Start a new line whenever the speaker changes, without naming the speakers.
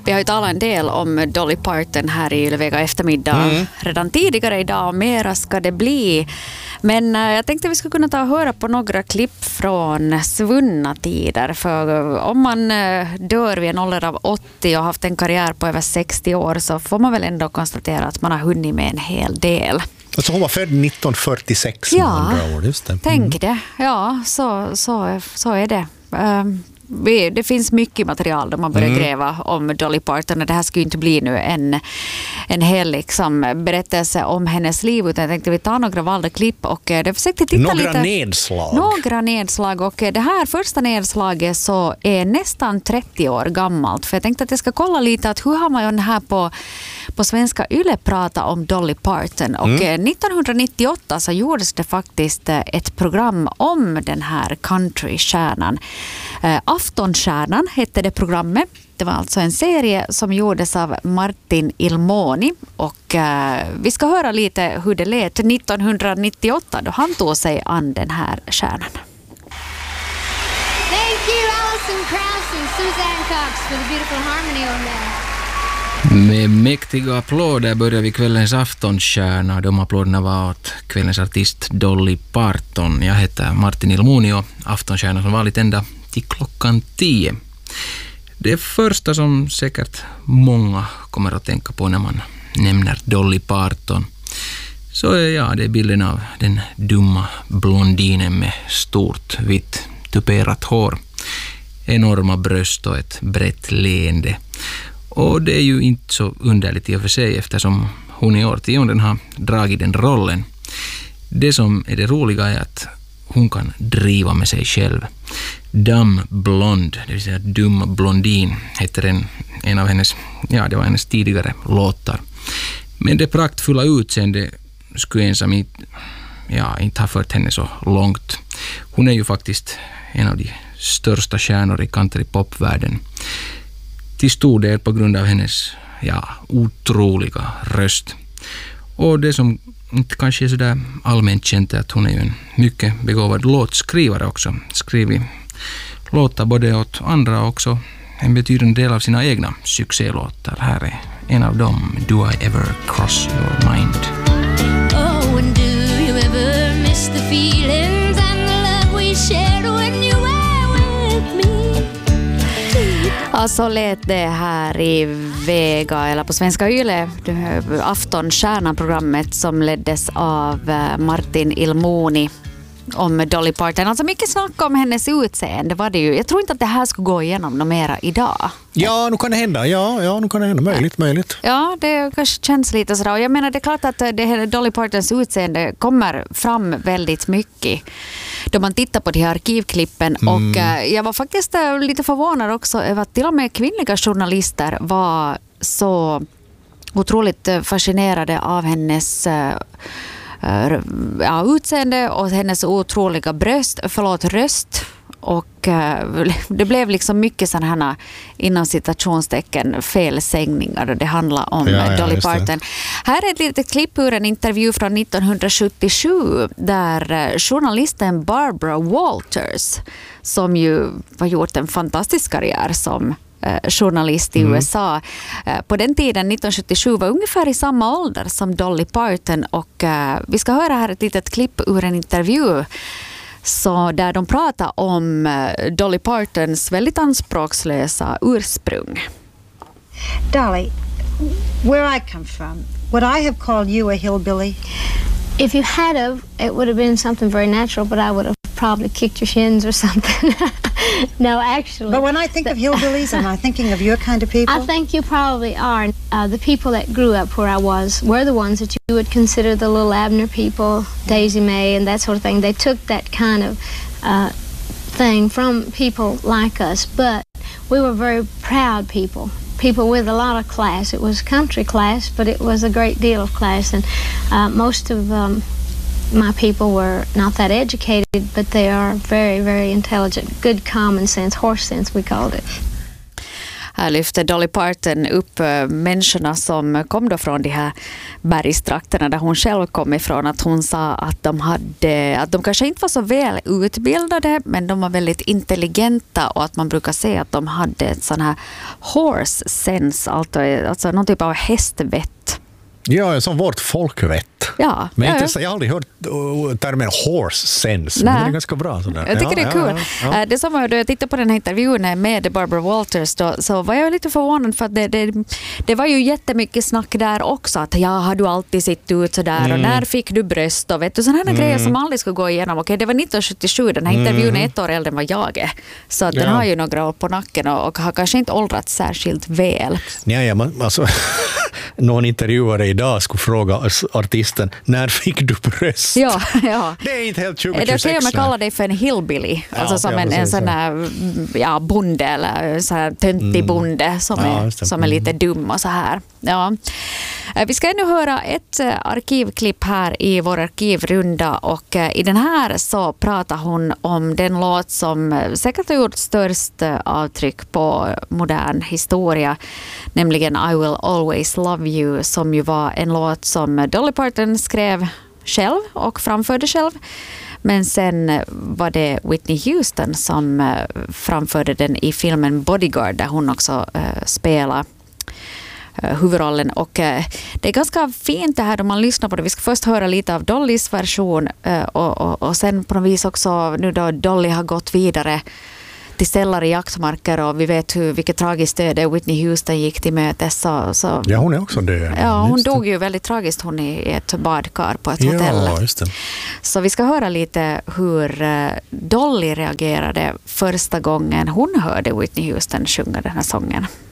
Vi har ju talat en del om Dolly Parton här i Ylevega eftermiddag. Redan tidigare idag och mera ska det bli. Men jag tänkte vi skulle kunna ta och höra på några klipp från svunna tider. För om man dör vid en ålder av 80 och haft en karriär på över 60 år så får man väl ändå konstatera att man har hunnit med en hel del.
Alltså hon var född 1946 med andra år, just det.
Tänk det. Ja, så är det. Det finns mycket material där man börjar gräva om Dolly Parton, och det här skulle inte bli nu en hel liksom berättelse om hennes liv, utan jag tänkte vi tar några valda klipp och det försökte titta några nedslag, och det här första nedslaget så är nästan 30 år gammalt, för jag tänkte att jag ska kolla lite att hur har man här på svenska Yle prata om Dolly Parton, och 1998 så gjordes det faktiskt ett program om den här countrystjärnan. Aftonstjärnan hette det programmet. Det var alltså en serie som gjordes av Martin Ilmoni, och vi ska höra lite hur det lät 1998 då han tog sig an den här stjärnan.
Thank you Alison Krauss and Suzanne Cox for the beautiful harmony on there.
Med mäktiga applåder börjar vi kvällens aftonstjärna. De applåderna var åt kvällens artist Dolly Parton. Jag heter Martin Ilmoni och aftonstjärna som vanligt ända till klockan 10. Det första som säkert många kommer att tänka på när man nämner Dolly Parton, så är det är bilden av den dumma blondinen med stort vitt tuperat hår, enorma bröst och ett brett leende. Och det är ju inte så underligt i och för sig, eftersom hon i årtionden har dragit den rollen. Det som är det roliga är att hon kan driva med sig själv. Dumb Blonde, det vill säga dum blondin, heter en av hennes, det var hennes tidigare låtar. Men det praktfulla utseende skulle ensam inte ha fört henne så långt. Hon är ju faktiskt en av de största stjärnor i country-popvärlden. Till stor del på grund av hennes otroliga röst. Och det som inte kanske är så där allmänt känt är att hon är ju en mycket begåvad låtskrivare också. Skrivit låtar både åt andra och också en betydande del av sina egna succélåtar. Här är en av dem, Do I Ever Cross Your Mind?
Oh, and do you ever miss the feelings and the love we shared when you were with me?
Alltså lät det här i Vega, eller på svenska Yle, Aftonstjärnan-programmet som leddes av Martin Ilmoni om Dolly Parton. Alltså mycket snack om hennes utseende var det ju. Jag tror inte att det här skulle gå igenom något mera idag.
Ja, nu kan det hända. Ja, nu kan det hända. Möjligt.
Ja, det kanske känns lite sådär. Och jag menar, det är klart att Dolly Partons utseende kommer fram väldigt mycket då man tittar på de här arkivklippen. Och jag var faktiskt lite förvånad också över att till och med kvinnliga journalister var så otroligt fascinerade av hennes utseende och hennes otroliga röst, och det blev liksom mycket sådana här inom citationstecken felsägningar och det handlar om Dolly Parton. Här är ett litet klipp ur en intervju från 1977 där journalisten Barbara Walters, som ju har gjort en fantastisk karriär som journalist i USA. På den tiden, 1977, var ungefär i samma ålder som Dolly Parton, och vi ska höra här ett litet klipp ur en intervju där de pratar om Dolly Partons väldigt anspråkslösa ursprung.
Dolly, where I come from, would I have called you a hillbilly?
If you had of, it would have been something very natural, but I would have probably kicked your shins or something. No, actually.
But when I think of hillbillies, am I thinking of your kind of people?
I think you probably are. The people that grew up where I was were the ones that you would consider the little Abner people, Daisy May and that sort of thing. They took that kind of thing from people like us, but we were very proud people. People with a lot of class. It was country class, but it was a great deal of class, and most of my people were not that educated, but they are very, very intelligent. Good common sense, horse sense we called it.
Här lyfter Dolly Parton upp människorna som kom då från de här bergstrakterna där hon själv kom ifrån. Att hon sa att de kanske inte var så väl utbildade, men de var väldigt intelligenta och att man brukar säga att de hade ett sån här horse sense, alltså någon typ av hästvett.
Ja, som vårt folkvett.
Ja,
men jag har aldrig hört termen horse sense. Men det är ganska bra. Sådär.
Jag tycker det är kul. Ja. Det som var då jag tittade på den här intervjun med Barbara Walters då, så var jag lite förvånad för att det var ju jättemycket snack där också. Att har du alltid sett ut sådär och när fick du bröst och vet du, sådana här grejer som aldrig skulle gå igenom. Okej, det var 1977, den här intervjun är 1 år äldre än vad jag är. Så att den har ju några år på nacken och har kanske inte åldrats särskilt väl.
Nej, alltså, någon intervjuare idag skulle fråga artisten, när fick du bröst?
Ja.
Det är inte helt 2026.
Det är okej om jag kallar dig för en hillbilly. Alltså som en sån här bonde eller en sån här töntig bonde som är lite dum och så här. Ja. Vi ska nu höra ett arkivklipp här i vår arkivrunda och i den här så pratar hon om den låt som säkert har gjort störst avtryck på modern historia, nämligen I Will Always Love You, som ju var en låt som Dolly Parton skrev själv och framförde själv. Men sen var det Whitney Houston som framförde den i filmen Bodyguard där hon också spelar huvudrollen. Och det är ganska fint det här då man lyssnar på det. Vi ska först höra lite av Dollys version och sen på något vis också nu då Dolly har gått vidare till ställare i jaktmarker och vi vet vilket tragiskt öde Whitney Houston gick till mötes. Så,
ja, hon är också död.
Ja, hon dog ju väldigt tragiskt, hon i ett badkar på ett hotell.
Ja, just det.
Så vi ska höra lite hur Dolly reagerade första gången hon hörde Whitney Houston sjunga den här sången.